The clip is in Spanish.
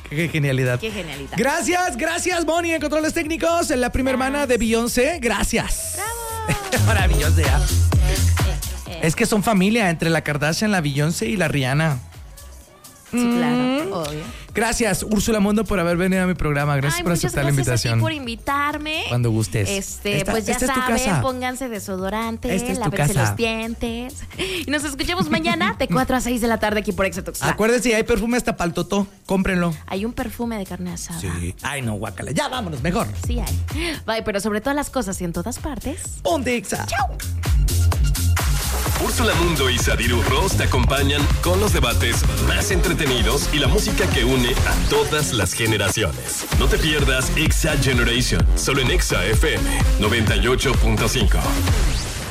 Qué genialidad. Qué genialidad. Gracias, Bonnie, en controles técnicos. La prima hermana de Beyoncé. Gracias. ¡Bravo! Maravilloso. Es que son familia entre la Kardashian, la Beyoncé y la Rihanna. Sí, claro, obvio. Gracias, Úrsula Mundo, por haber venido a mi programa. Gracias por aceptar la invitación. Gracias a ti por invitarme. Cuando gustes. Pues ya saben, pónganse desodorante, lávense los dientes. Y nos escuchamos mañana de 4 a 6 de la tarde aquí por Exa Tuxtla. Acuérdense, hay perfume hasta pa'l totó. Cómprenlo. Hay un perfume de carne asada. Sí. Ay, no, guácala. Ya, vámonos, mejor. Sí hay. Bye, pero sobre todas las cosas y en todas partes. Ponte Exa. ¡Chao! Úrsula Mundo y Sadiru Ross te acompañan con los debates más entretenidos y la música que une a todas las generaciones. No te pierdas Exa Generation, solo en Exa FM 98.5.